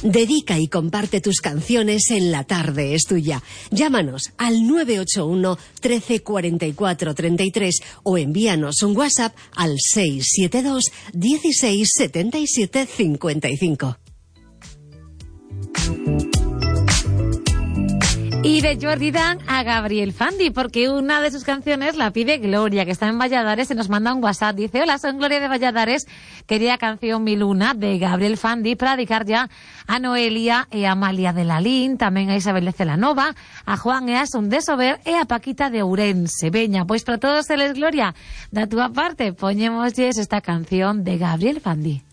Dedica y comparte tus canciones en La Tarde es Tuya. Llámanos al 981 13 44 33 o envíanos un WhatsApp al 672 16 77 55. Y de Jordi Dan a Gabriel Fandi, porque una de sus canciones la pide Gloria, que está en Valladares, y nos manda un WhatsApp. Dice: hola, soy Gloria de Valladares, quería canción Mi Luna de Gabriel Fandi para dedicar ya a Noelia e a Amalia de Lalín, tamén a Isabel de Celanova, a Juan e Asun de Sober e a Paquita de Ourense. Veña, pois para todos eles, Gloria, da túa parte, poñémoslles esta canción de Gabriel Fandi.